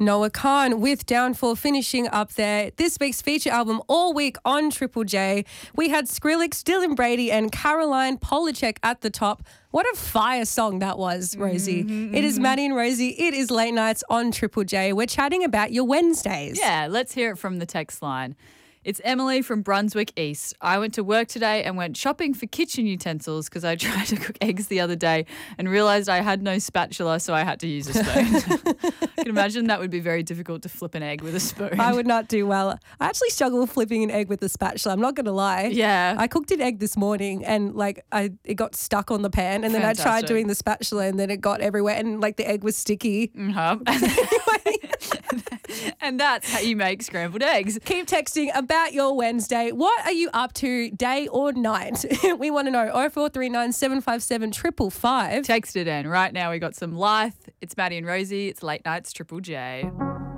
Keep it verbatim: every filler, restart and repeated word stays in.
Noah Khan with Downfall finishing up there. This week's feature album all week on Triple J. We had Skrillex, Dylan Brady and Caroline Polachek at the top. What a fire song that was, Rosie. Mm-hmm, it is mm-hmm. Maddie and Rosie. It is Late Nights on Triple J. We're chatting about your Wednesdays. Yeah, let's hear it from the text line. It's Emily from Brunswick East. I went to work today and went shopping for kitchen utensils because I tried to cook eggs the other day and realised I had no spatula, so I had to use a spoon. I can imagine that would be very difficult to flip an egg with a spoon. I would not do well. I actually struggle with flipping an egg with a spatula. I'm not going to lie. Yeah. I cooked an egg this morning and like I it got stuck on the pan and then Fantastic. I tried doing the spatula and then it got everywhere and like the egg was sticky. Mm-hmm. And that's how you make scrambled eggs. Keep texting about your Wednesday. What are you up to, day or night? We want to know. oh four three nine, seven five seven, five five five. Text it in. Right now we got some Lithe. It's Maddie and Rosie. It's Late Nights Triple J.